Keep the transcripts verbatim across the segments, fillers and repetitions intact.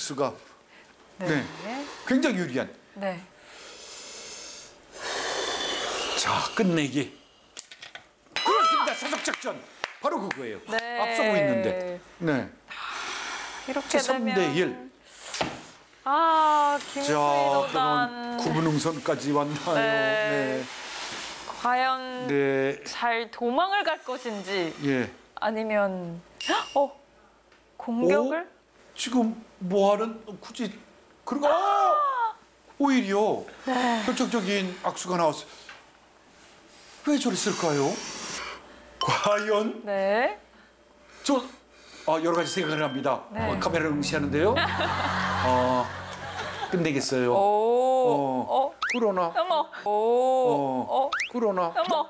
필수가. 네. 네. 굉장히 유리한. 네. 자, 끝내기. 그렇습니다. 사석작전. 바로 그거예요. 네. 앞서고 있는데. 네. 이렇게 삼 대 되면 일. 아, 자, 김수희 그러면 도단 구분응선까지 왔나요? 네. 과연 네. 네. 잘 도망을 갈 것인지 예. 아니면 어 공격을 오? 지금 뭐하는 굳이 그러고 아! 오히려 네. 결정적인 악수가 나왔어요. 왜 저랬을까요? 과연 네. 저 아, 여러 가지 생각을 합니다. 네. 어, 카메라를 응시하는데요. 어, 끝내겠어요. 오. 어. 어. 그러나 어머. 오. 어. 어. 그러나 어머.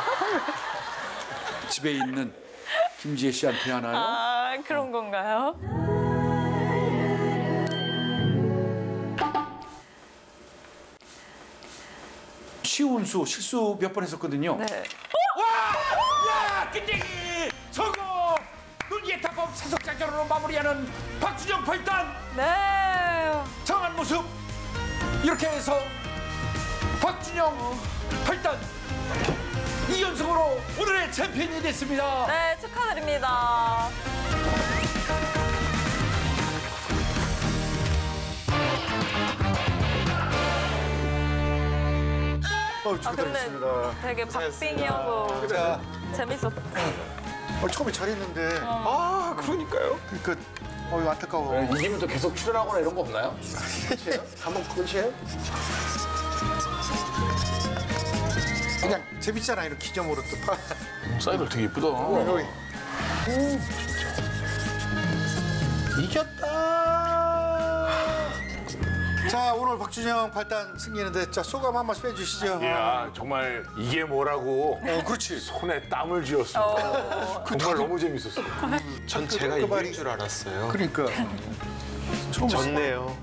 집에 있는 김지혜 씨한테 하나요? 아, 그런 건가요? 시운수 실수 몇 번 했었거든요. 네. 와! 야! 끝내기! 성공! 눈예타법 사석작전으로 마무리하는 박준영 팔 단 네. 정한 모습 이렇게 해서 박준영 팔 단 이 연승으로 오늘의 챔피언이 됐습니다. 네, 축하드립니다. 어, 아, 근데 축하드리겠습니다. 되게 박빙이어서 자, 재밌었다. 어, 처음에 잘했는데 아, 그러니까요. 그러니까 어, 안타까워. 이기면 또 계속 출연하거나 이런 거 없나요? 한번 끝이에요? 그냥 재밌잖아 이런 기념으로 또 파. 사이버 되게 예쁘다. 여기. 이겼다. 자, 오늘 박준영 팔 단 승리했는데 자, 소감 한 말씀 해주시죠. 야 정말 이게 뭐라고 어, 그렇지. 손에 땀을 쥐었습니다. 어. 정말 너무 재밌었어요. 전 제가 이길 줄 알았어요. 그러니까 처음 졌네요.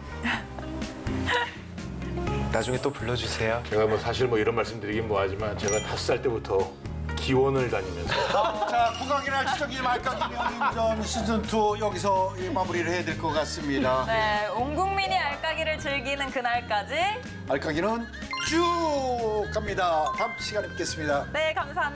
나중에 또 불러주세요. 제가 뭐 사실 뭐 이런 말씀드리긴 뭐하지만 제가 다섯 살 때부터 기원을 다니면서 자, 국악이나 지적인 말까기 명인전 시즌 이 여기서 이 마무리를 해야 될 것 같습니다. 네, 온 국민이 알까기를 즐기는 그날까지. 알까기는 쭉 갑니다. 다음 시간에 뵙겠습니다. 네, 감사합니다.